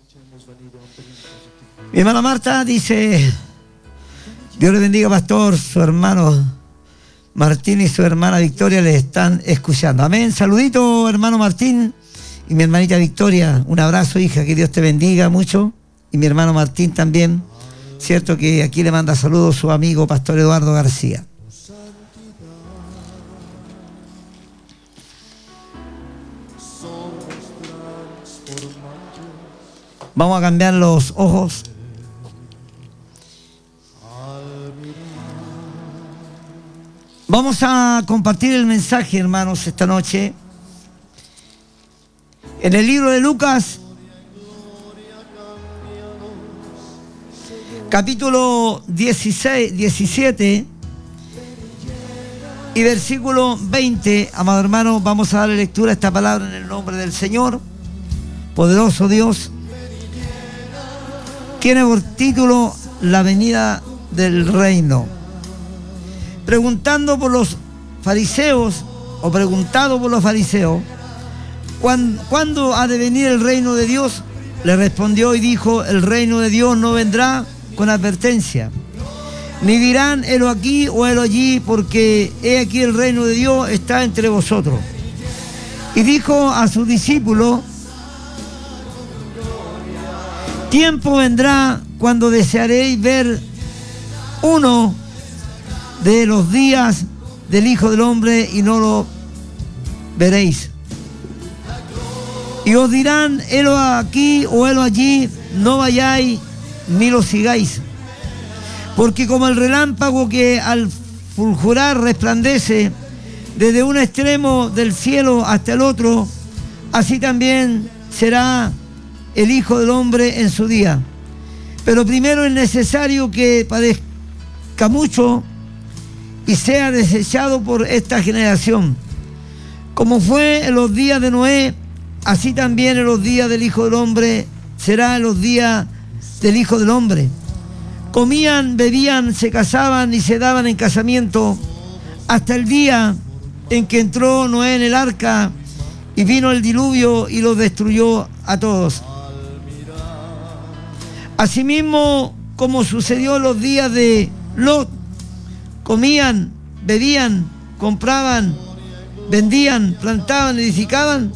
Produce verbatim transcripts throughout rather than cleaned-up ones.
Mi hermana Marta dice, Dios le bendiga, pastor, su hermano Martín y su hermana Victoria le están escuchando. Amén. Saludito, hermano Martín y mi hermanita Victoria. Un abrazo, hija, que Dios te bendiga mucho. Y mi hermano Martín también. Cierto que aquí le manda saludos su amigo pastor Eduardo García. Vamos a cambiar los ojos. Vamos a compartir el mensaje, hermanos, esta noche. En el libro de Lucas, capítulo dieciséis, diecisiete y versículo veinte. Amado hermano, vamos a darle lectura a esta palabra en el nombre del Señor. Poderoso Dios. Tiene por título La venida del reino. Preguntando por los fariseos, o preguntado por los fariseos, ¿cuándo, ¿cuándo ha de venir el reino de Dios? Le respondió y dijo, el reino de Dios no vendrá con advertencia, ni dirán, helo aquí o helo allí, porque he aquí el reino de Dios está entre vosotros. Y dijo a sus discípulos, tiempo vendrá cuando desearéis ver uno de los días del Hijo del Hombre y no lo veréis. Y os dirán, helo aquí o helo allí, no vayáis ni lo sigáis. Porque como el relámpago que al fulgurar resplandece desde un extremo del cielo hasta el otro, así también será el Hijo del Hombre en su día. Pero primero es necesario que padezca mucho y sea desechado por esta generación. Como fue en los días de Noé, así también en los días del Hijo del Hombre será en los días del Hijo del Hombre. Comían, bebían, se casaban y se daban en casamiento hasta el día en que entró Noé en el arca y vino el diluvio y los destruyó a todos. Asimismo, como sucedió en los días de Lot, comían, bebían, compraban, vendían, plantaban, edificaban.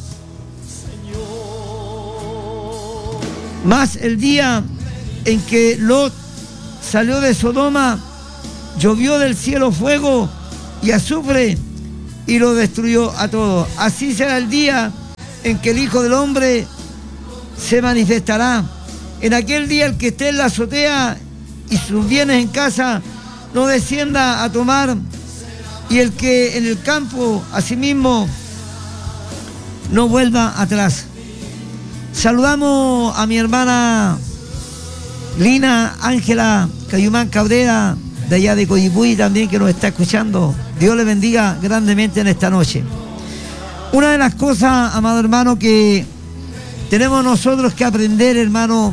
Mas el día en que Lot salió de Sodoma, llovió del cielo fuego y azufre y lo destruyó a todos. Así será el día en que el Hijo del Hombre se manifestará. En aquel día el que esté en la azotea y sus bienes en casa no descienda a tomar, y el que en el campo asimismo no vuelva atrás. Saludamos a mi hermana Lina Ángela Cayumán Cabrera, de allá de Coyipuy también, que nos está escuchando. Dios le bendiga grandemente en esta noche. Una de las cosas, amado hermano, que tenemos nosotros que aprender, hermano,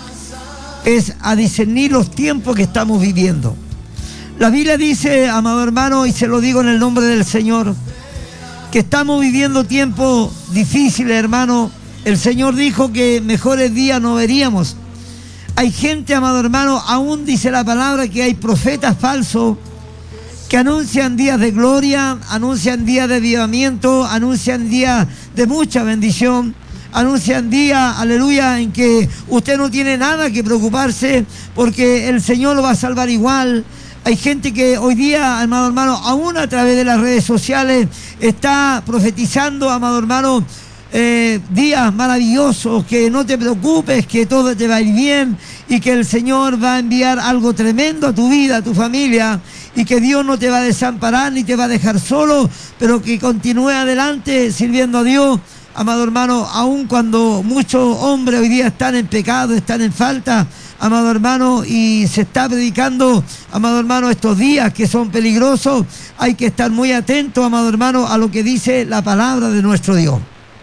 es a discernir los tiempos que estamos viviendo. La Biblia dice, amado hermano, y se lo digo en el nombre del Señor, que estamos viviendo tiempos difíciles, hermano. El Señor dijo que mejores días no veríamos. Hay gente, amado hermano, aún dice la palabra que hay profetas falsos que anuncian días de gloria, anuncian días de avivamiento, anuncian días de mucha bendición, anuncian días, aleluya, en que usted no tiene nada que preocuparse porque el Señor lo va a salvar igual. Hay gente que hoy día, amado hermano, aún a través de las redes sociales está profetizando, amado hermano, Eh, días maravillosos, que no te preocupes, que todo te va a ir bien y que el Señor va a enviar algo tremendo a tu vida, a tu familia, y que Dios no te va a desamparar ni te va a dejar solo, pero que continúe adelante sirviendo a Dios, amado hermano, aun cuando muchos hombres hoy día están en pecado, están en falta, amado hermano, y se está predicando, amado hermano, estos días que son peligrosos. Hay que estar muy atentos, amado hermano, a lo que dice la palabra de nuestro Dios.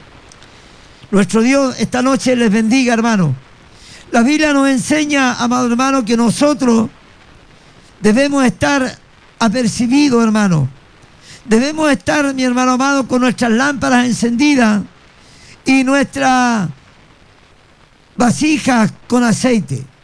Nuestro Dios esta noche les bendiga, hermano. La Biblia nos enseña, amado hermano, que nosotros debemos estar apercibidos, hermano. Debemos estar, mi hermano amado, con nuestras lámparas encendidas y nuestra vasijas con aceite.